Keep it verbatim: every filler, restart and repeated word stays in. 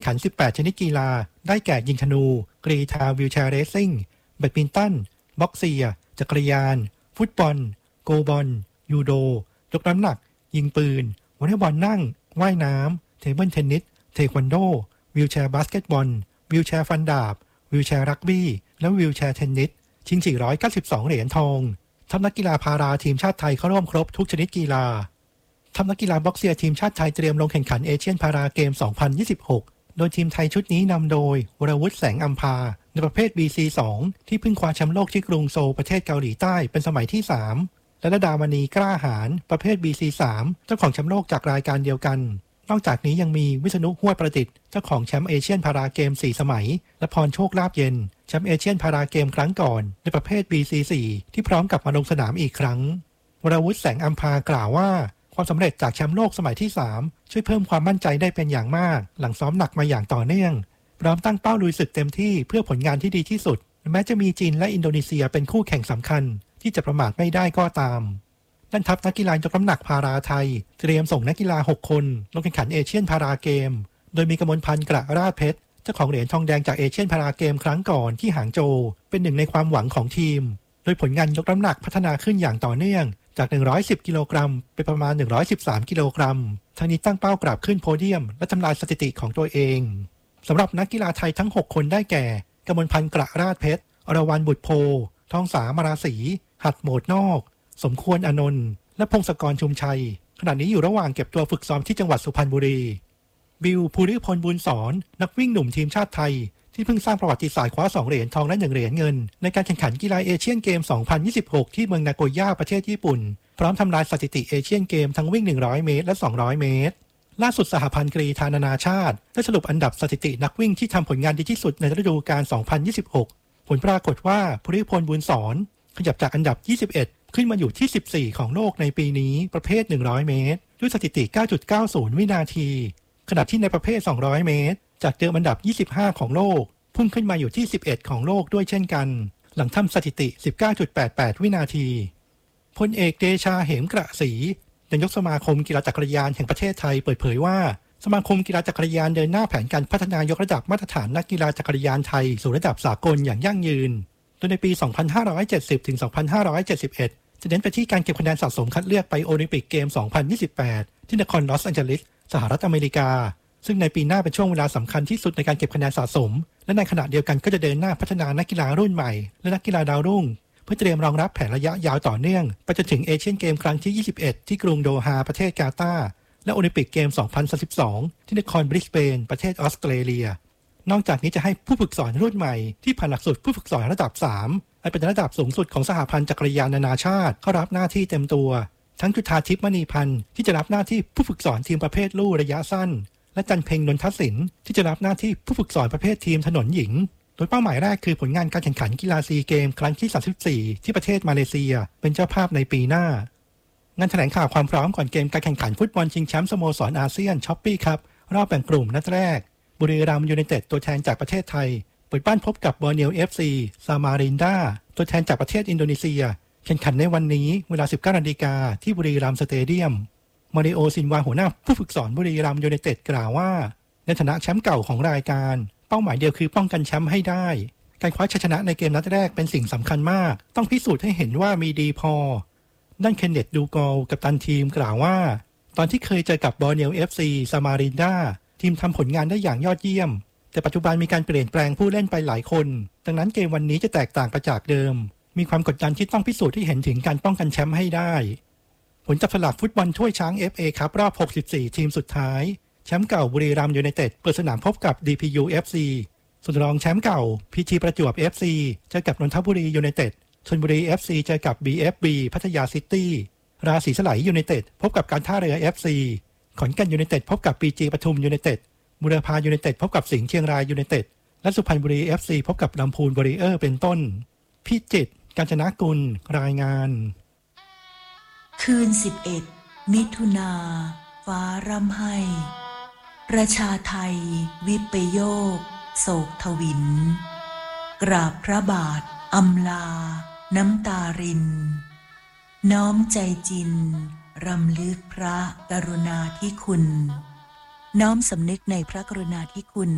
ขันสิบแปดชนิดกีฬาได้แก่ยิงธนูกรีฑาวีลแชร์เรซซิ่งแบดมินตันบ็อกเซียจักรยานฟุตบอลโกบอลยูโดยกน้ำหนักยิงปืนวอลเลย์บอลนั่งว่ายน้ำเทเบิลเทนนิสเทควันโดวีลแชร์บาสเกตบอลวีลแชร์ฟันดาบวีลแชร์รักบี้และวีลแชร์เทนนิสชิงสี่ร้อยเก้าสิบสองเหรียญทองทัพนักกีฬาพาราทีมชาติไทยเข้าร่วมครบทุกชนิดกีฬาทัพนักกีฬาบ็อกเซียทีมชาติไทยเตรียมลงแข่งขันเอเชียนพาราเกม สองพันยี่สิบหก โดยทีมไทยชุดนี้นำโดยวรวุฒิแสงอัมพาในประเภท บี ซี สอง ที่เพิ่งคว้าแชมป์โลกที่กรุงโซลประเทศเกาหลีใต้เป็นสมัยที่สามและระดามณีกล้าหาญประเภท บี ซี สาม เจ้าของแชมป์โลกจากรายการเดียวกันนอกจากนี้ยังมีวิษณุห้วยประดิษฐ์เจ้าของแชมป์เอเชียนพาราเกมสี่สมัยและพรโชคลาภเย็นแชมป์เอเชียนพาราเกมครั้งก่อนในประเภท บี ซี สี่ ที่พร้อมกับมาลงสนามอีกครั้งวรวุฒิแสงอัมพากล่าวว่าความสำเร็จจากแชมป์โลกสมัยที่สามช่วยเพิ่มความมั่นใจได้เป็นอย่างมากหลังซ้อมหนักมาอย่างต่อเนื่องพร้อมตั้งเป้าลุยศึกเต็มที่เพื่อผลงานที่ดีที่สุดแม้จะมีจีนและอินโดนีเซียเป็นคู่แข่งสำคัญที่จะประมาทไม่ได้ก็ตามด้านทัพนักกีฬายกน้ำหนักพาราไทยเตรียมส่งนักกีฬาหกคนลงแข่งขันเอเชียนพาราเกมโดยมีกมลพันธ์กระราชเพชรเจ้าของเหรียญทองแดงจากเอเชียนพาราเกมครั้งก่อนที่หางโจวเป็นหนึ่งในความหวังของทีมโดยผลงานยกน้ำหนักพัฒนาขึ้นอย่างต่อเนื่องจากหนึ่งร้อยสิบกิโลกรัมไปประมาณหนึ่งร้อยสิบสามกิโลกรัมทั้งนี้ตั้งเป้ากลับขึ้นโพเดียมและทำลายสถิติของตัวเองสำหรับนักกีฬาไทยทั้งหกคนได้แก่กมลพันธ์กระราชเพชรอรวรรณบุตรโพทองสามาราศรีหัดโหมดนอกสมควรอานนท์และพงศกรชุมชัยขณะนี้อยู่ระหว่างเก็บตัวฝึกซ้อมที่จังหวัดสุพรรณบุรีบิลภูริพลบุญสอนนักวิ่งหนุ่มทีมชาติไทยที่เพิ่งสร้างประวัติศาสตร์คว้าสองเหรียญทองและหนึ่งเหรียญเงินในการแข่งขันกีฬาเอเชียนเกม สองพันยี่สิบหก ที่เมืองนาโกย่าประเทศญี่ปุ่นพร้อมทำลายสถิติเอเชียนเกมทั้งวิ่งหนึ่งร้อยเมตรและสองร้อยเมตรล่าสุดสหพันธ์กรีฑานานาชาติได้สรุปอันดับสถิตินักวิ่งที่ทำผลงานดีที่สุดในฤดูกาล สองพันยี่สิบหก ผลปรากฏว่าภูริพลบุญสอนขยับจากอันดับยี่สิบเอ็ดขึ้นมาอยู่ที่สิบสี่ของโลกในปีนี้ประเภทหนึ่งร้อยเมตรด้วยสถิติ เก้าจุดเก้าศูนย์ วินาทีขณะที่ในประเภทสองร้อยเมตรจากเดิมอันดับยี่สิบห้าของโลกพุ่งขึ้นมาอยู่ที่สิบเอ็ดของโลกด้วยเช่นกันหลังทำสถิติ สิบเก้าจุดแปดแปด วินาทีพลเอกเดชาเหมกระศรีนายกสมาคมกีฬาจักรยานแห่งประเทศไทยเปิดเผยว่าสมาคมกีฬาจักรยานเดินหน้าแผนการพัฒนายกระดับมาตรฐานนักกีฬาจักรยานไทยสู่ระดับสากลอย่างยั่งยืนโดยในปี สองพันห้าร้อยเจ็ดสิบ ถึง สองพันห้าร้อยเจ็ดสิบเอ็ด จะเน้นไปที่การเก็บคะแนนสะสมคัดเลือกไปโอลิมปิกเกม สองพันยี่สิบแปด ที่นครลอสแองเจลิสสหรัฐอเมริกาซึ่งในปีหน้าเป็นช่วงเวลาสำคัญที่สุดในการเก็บคะแนนสะสมและในขณะเดียวกันก็จะเดินหน้าพัฒนานักกีฬารุ่นใหม่และนักกีฬาดาวรุ่งเพื่อเตรียมรองรับแผนระยะยาวต่อเนื่องไปจนถึงเอเชียนเกมครั้งที่ยี่สิบเอ็ดที่กรุงโดฮาประเทศกาตาร์และโอลิมปิกเกม สองพันสามสิบสอง ที่นครบริสเบนประเทศออสเตรเลียนอกจากนี้จะให้ผู้ฝึกสอนรุ่นใหม่ที่ผ่านหลักสูตรผู้ฝึกสอนระดับสามอันเป็นระดับสูงสุดของสหพันธ์จักรยานนานาชาติเข้ารับหน้าที่เต็มตัวทั้งจุฑาทิพย์มณีพันธ์ที่จะรับหน้าที่ผู้ฝึกสอนทีมประเภทลู่ระยะสั้นและจันเพ็งนนทศิลป์ที่จะรับหน้าที่ผู้ฝึกสอนประเภททีมถนนหญิงโดยเป้าหมายแรกคือผลงานการแข่งขันกีฬาซีเกมครั้งที่สามสิบสี่ที่ประเทศมาเลเซียเป็นเจ้าภาพในปีหน้างานแถลงข่าวความพร้อมก่อนเกมการแข่งขันฟุตบอลชิงแชมป์สโมสรอาเซียนช้อปปี้ครับรอบแบ่งกลุ่มนัดแรกบุรีรัมย์ยูไนเต็ดตัวแทนจากประเทศไทยเปิดบ้านพบกับบอร์เนียว เอฟ ซี ซามารินดาตัวแทนจากประเทศอินโดนีเซียแข่งขันในวันนี้เวลา สิบเก้านาฬิกา ที่บุรีรัมย์สเตเดียมมาริโอซินวาหัวหน้าผู้ฝึกสอนบุรีรัมย์ยูไนเต็ดกล่าวว่าในฐานะแชมป์เก่าของรายการเป้าหมายเดียวคือป้องกันแชมป์ให้ได้การคว้าชัยชนะในเกมนัดแรกเป็นสิ่งสำคัญมากต้องพิสูจน์ให้เห็นว่ามีดีพอด้านเคนเนตดูกอลกัปตันทีมกล่าวว่าตอนที่เคยเจอกับบอร์เนียว เอฟ ซี ซามารินดาทีมทำผลงานได้อย่างยอดเยี่ยมแต่ปัจจุบันมีการเปลี่ยนแปลงผู้เล่นไปหลายคนดังนั้นเกมวันนี้จะแตกต่างไปจากเดิมมีความกดดันที่ต้องพิสูจน์ให้เห็นถึงการป้องกันแชมป์ให้ได้ผลจับสลากฟุตบอลถ้วยช้าง เอฟ เอ ครับรอบหกสิบสี่ทีมสุดท้ายแชมป์เก่าบุรีรัมย์ยูไนเต็ดเปิดสนามพบกับ ดี พี ยู เอฟ ซี ส่วนรองแชมป์เก่า พี ที ประจวบ เอฟ ซี เจอกับนนทบุรียูไนเต็ดชลบุรี เอฟ ซี เจอกับ บี เอฟ บี พัทยาซิตี้ราศีสไลยูไนเต็ดพบกับการท่าเรือ เอฟ ซี ขอนแก่นยูไนเต็ดพบกับ ปี จี ปทุมยูไนเต็ดบุรพายูไนเต็ดพบกับสิงห์เชียงรายยูไนเต็ดและสุพรรณบุรี เอฟ ซี พบกับลำพูนวอริเออร์เป็นต้นพิจิตรกาญจนกุลรายงานคืนสิบเอ็ดมิถุนาฟ้าร่ำไห้ประชาไทยวิปโยคโศกทวินกราบพระบาทอำลาน้ำตารินน้อมใจจินรำลึกพระกรุณาธิคุณน้อมสำนึกในพระกรุณาธิคุณ